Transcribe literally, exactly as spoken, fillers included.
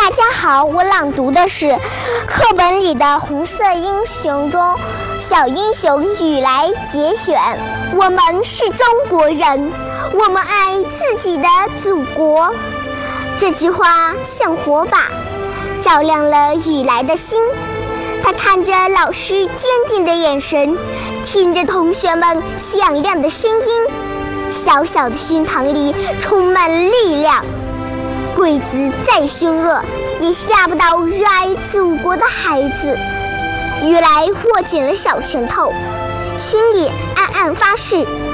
大家好，我朗读的是课本里的《红色英雄》中小英雄雨来节选。我们是中国人，我们爱自己的祖国。这句话像火把，照亮了雨来的心。他看着老师坚定的眼神，听着同学们响亮的声音，小小的胸膛里充满了力量。鬼子再凶恶，也吓不到热爱祖国的孩子。雨来握紧了小拳头，心里暗暗发誓，